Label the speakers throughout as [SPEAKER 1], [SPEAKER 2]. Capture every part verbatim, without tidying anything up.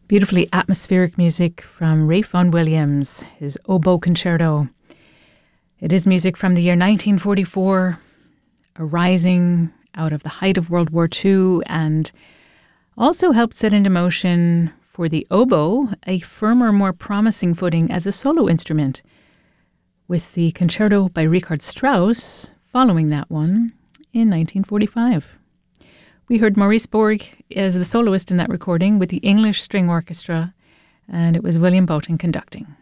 [SPEAKER 1] Beautifully atmospheric music from Ralph Vaughan Williams, his Oboe Concerto. It is music from the year nineteen forty-four, arising out of the height of World War Two, and also helped set into motion for the oboe a firmer, more promising footing as a solo instrument, with the concerto by Richard Strauss following that one in nineteen forty-five. We heard Maurice Borg as the soloist in that recording with the English String Orchestra, and it was William Bowton conducting.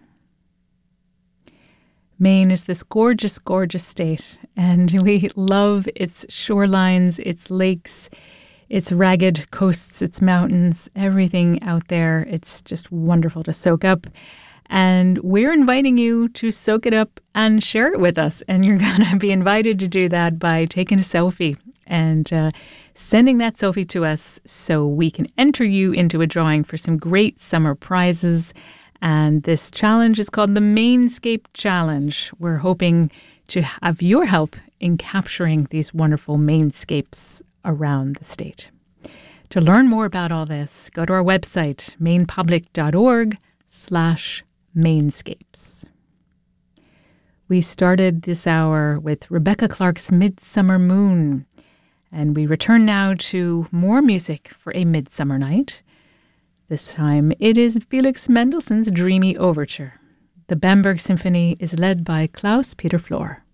[SPEAKER 1] Maine is this gorgeous, gorgeous state, and we love its shorelines, its lakes, its ragged coasts, its mountains, everything out there. It's just wonderful to soak up. And we're inviting you to soak it up and share it with us. And you're going to be invited to do that by taking a selfie and uh, sending that selfie to us so we can enter you into a drawing for some great summer prizes. And this challenge is called the Mainscape Challenge. We're hoping to have your help in capturing these wonderful mainscapes around the state. To learn more about all this, go to our website, mainpublic.org slash mainscapes. We started this hour with Rebecca Clark's Midsummer Moon, and we return now to more music for a midsummer night. This time it is Felix Mendelssohn's Dreamy Overture. The Bamberg Symphony is led by Klaus Peter Flor.